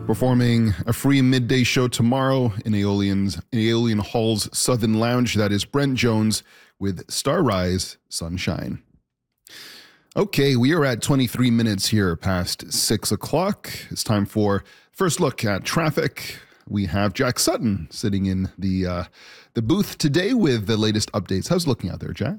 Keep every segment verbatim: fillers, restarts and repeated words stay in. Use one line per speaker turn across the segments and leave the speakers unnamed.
performing a free midday show tomorrow in Aeolian's Aeolian Hall's Southern Lounge. That is Brent Jones with Starrise Sunshine. Okay, we are at twenty-three minutes here past six o'clock. It's time for first look at traffic. We have Jack Sutton sitting in the uh, the booth today with the latest updates. How's it looking out there, Jack?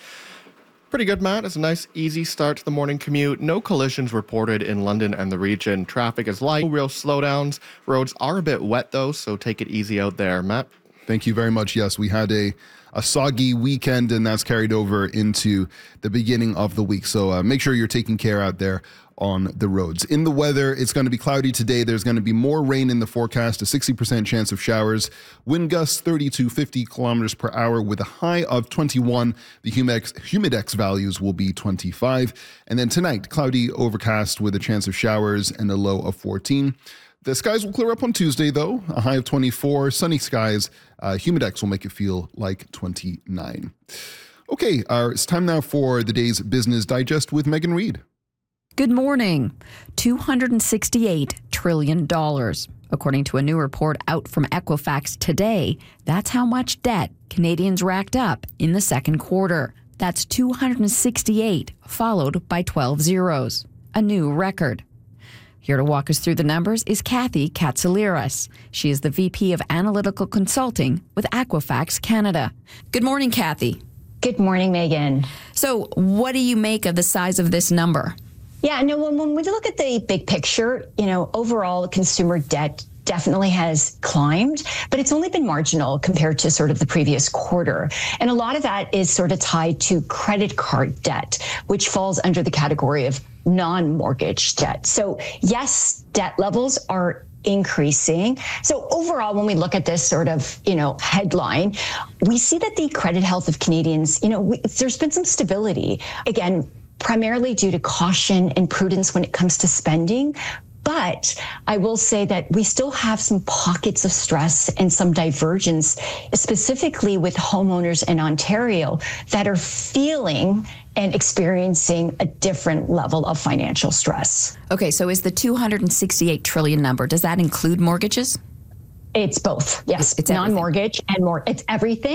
Pretty good, Matt. It's a nice, easy start to the morning commute. No collisions reported in London and the region. Traffic is light, no real slowdowns. Roads are a bit wet, though, so take it easy out there, Matt.
Thank you very much. Yes, we had a, a soggy weekend, and that's carried over into the beginning of the week. So uh, make sure you're taking care out there on the roads. In the weather, it's going to be cloudy today. There's going to be more rain in the forecast, a sixty percent chance of showers. Wind gusts thirty to fifty kilometers per hour with a high of twenty-one. The humidex, humidex values will be twenty-five. And then tonight, cloudy, overcast with a chance of showers and a low of fourteen. The skies will clear up on Tuesday, though, a high of twenty-four. Sunny skies, uh, humidex will make it feel like twenty-nine. Okay, uh, it's time now for the day's Business Digest with Megan Reid.
Good morning. two hundred sixty-eight trillion dollars. According to a new report out from Equifax today, that's how much debt Canadians racked up in the second quarter. That's two hundred sixty-eight, followed by twelve zeros. A new record. Here to walk us through the numbers is Kathy Katsouliras. She is the V P of Analytical Consulting with Equifax Canada. Good morning, Kathy.
Good morning, Megan.
So what do you make of the size of this number?
Yeah, no, when, when we look at the big picture, you know, overall consumer debt definitely has climbed, but it's only been marginal compared to sort of the previous quarter. And a lot of that is sort of tied to credit card debt, which falls under the category of non-mortgage debt. So yes, debt levels are increasing. So overall, when we look at this sort of, you know, headline, we see that the credit health of Canadians, you know, we, there's been some stability. Again, primarily due to caution and prudence when it comes to spending. But I will say that we still have some pockets of stress and some divergence, specifically with homeowners in Ontario that are feeling and experiencing a different level of financial stress.
Okay, so is the two hundred sixty-eight trillion number, does that include mortgages?
It's both. Yes,
it's, it's
non-mortgage and more. It's everything.